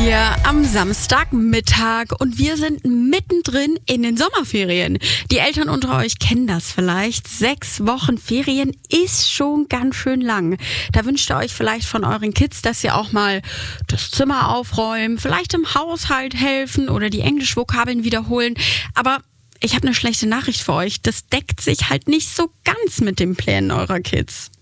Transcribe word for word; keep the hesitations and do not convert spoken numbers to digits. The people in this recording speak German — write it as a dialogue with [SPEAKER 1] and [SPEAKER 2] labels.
[SPEAKER 1] hier am Samstagmittag und wir sind mittendrin in den Sommerferien. Die Eltern unter euch kennen das vielleicht. Sechs Wochen Ferien ist schon ganz schön lang. Da wünscht ihr euch vielleicht von euren Kids, dass sie auch mal das Zimmer aufräumen, vielleicht im Haushalt helfen oder die Englischvokabeln wiederholen. Aber ich habe eine schlechte Nachricht für euch. Das deckt sich halt nicht so ganz mit den Plänen eurer Kids.